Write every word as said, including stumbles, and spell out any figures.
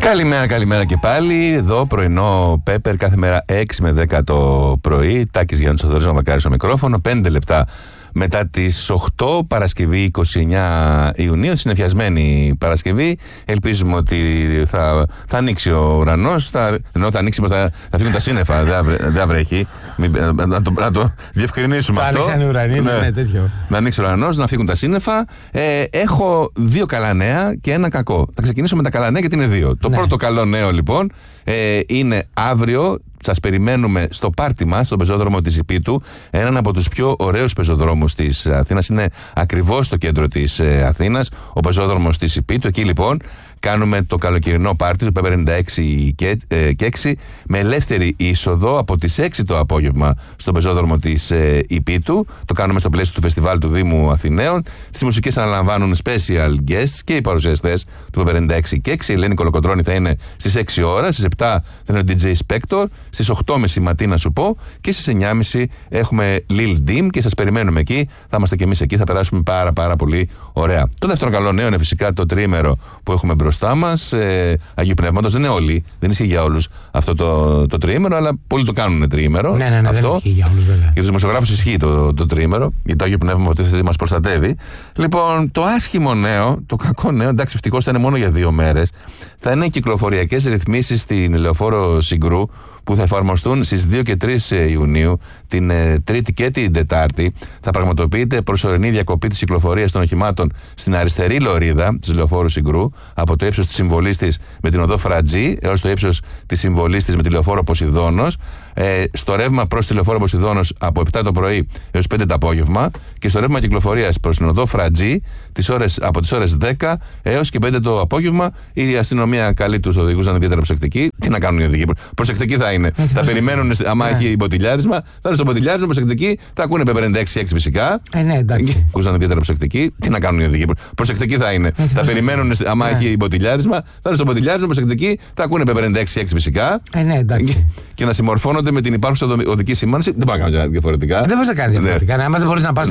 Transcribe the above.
Καλημέρα, καλημέρα και πάλι. Εδώ πρωινό Πέπερ κάθε μέρα έξι με δέκα το πρωί. Τάκης Γιάννης Θοδωρής Μακάρης στο μικρόφωνο. πέντε λεπτά μετά τις οκτώ, Παρασκευή είκοσι εννέα Ιουνίου, συνεφιασμένη Παρασκευή. Ελπίζουμε ότι θα, θα ανοίξει ο ουρανός. Θα, ενώ θα ανοίξει, θα, θα φύγουν τα σύννεφα. Δεν θα βρέχει. Να, να, το, να το διευκρινίσουμε θα αυτό. Θα ανοίξει ουρανή, ναι, ναι, τέτοιο. Να ανοίξει ο ουρανός, να φύγουν τα σύννεφα. Ε, έχω δύο καλά νέα και ένα κακό. Θα ξεκινήσω με τα καλά νέα γιατί είναι δύο. Το ναι. πρώτο καλό νέο λοιπόν ε, είναι αύριο. Σας περιμένουμε στο πάρτι μας, στον πεζόδρομο της Ιππίτου, έναν από τους πιο ωραίους πεζοδρόμους της Αθήνας. Είναι ακριβώς στο κέντρο της ε, Αθήνας, ο πεζόδρομος της Ιππίτου. Εκεί λοιπόν κάνουμε το καλοκαιρινό πάρτι του Πέπερ ενενήντα έξι και, ε, και έξι με ελεύθερη είσοδο από τις έξι το απόγευμα στον πεζόδρομο της ε, Ιππίτου. Το κάνουμε στο πλαίσιο του φεστιβάλ του Δήμου Αθηναίων. Τις μουσικές αναλαμβάνουν special guests και οι παρουσιαστές του Πέπερ ενενήντα έξι και έξι. Η Ελένη Κολοκοντρώνη θα είναι στις έξι ώρα, στις επτά θα είναι ο ντι τζέι Spector, στις οκτώ και μισή Ματί να σου πω, και στις εννιά και μισή έχουμε Lil Dim και σας περιμένουμε εκεί. Θα είμαστε και εμείς εκεί, θα περάσουμε πάρα πάρα πολύ ωραία. Το δεύτερο καλό νέο είναι φυσικά το τριήμερο που έχουμε μπροστά μας, ε, Αγίου Πνεύματος. Δεν είναι όλοι, δεν ισχύει για όλους αυτό το, το τριήμερο, αλλά πολλοί το κάνουν τριήμερο. Ναι, ναι, ναι, αυτό. δεν ισχύει για όλους βέβαια. Για τους δημοσιογράφους ισχύει το, το τριήμερο, γιατί το Άγιο Πνεύμα ότι μας προστατεύει. Λοιπόν, το άσχημο νέο, το κακό νέο, εντάξει, ευτυχώς θα είναι μόνο για δύο μέρες, θα είναι κυκλοφοριακές ρυθμίσεις στην Λεωφόρο Συγκρού που θα εφαρμοστούν στις δύο και τρεις Ιουνίου, την ε, Τρίτη και την Τετάρτη. Θα πραγματοποιείται προσωρινή διακοπή της κυκλοφορίας των οχημάτων στην αριστερή λωρίδα της Λεωφόρου Συγκρού, από το ύψος της συμβολής της με την οδό Φρατζή έως το ύψος της συμβολής της με τη Λεωφόρο Ποσειδώνος, ε, στο ρεύμα προς τη Λεωφόρο Ποσειδώνος από επτά το πρωί έως πέντε το απόγευμα, και στο ρεύμα κυκλοφορίας προς την οδό Φρατζή τις ώρες, από τις ώρες δέκα έως και πέντε το απόγευμα. Η αστυνομία καλεί τους οδηγούς να είναι ιδιαίτερα προσεκτικοί. Τι να κάνουν οι οδηγοί? Προσεκτικοί θα είναι. Θα περιμένουν, άμα έχει μποτιλιάρισμα, θα είναι στο μποτιλιάρισμα, προσεκτικοί, θα ακούνε Πέπερ ενενήντα έξι έξι φυσικά. Ε, ναι, εντάξει. Ακούσαν ιδιαίτερα προσεκτικοί. Τι να κάνουν οι οδηγοί? Προσεκτικοί θα είναι. Θα περιμένουν, άμα έχει μποτιλιάρισμα, θα είναι στο μποτιλιάρισμα, προσεκτικοί, θα ακούνε Πέπερ ενενήντα έξι έξι φυσικά. Ε, ναι, εντάξει. Και να συμμορφώνονται με την υπάρχουσα οδική σήμανση. Δεν πάει να κάνει διαφορετικά. Δεν μπορεί να κάνει διαφορετικά. Άμα δεν μπορεί να πα